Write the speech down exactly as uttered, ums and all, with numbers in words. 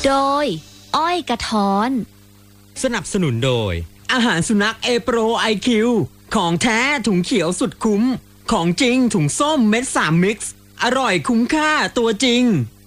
โดยอ้อยกระท้อนสนับสนุนโดยอาหารสุนัขเอโปรไอคิวของแท้ถุงเขียวสุดคุ้มของจริงถุงส้มเม็ดสามมิกซ์อร่อยคุ้มค่าตัวจริง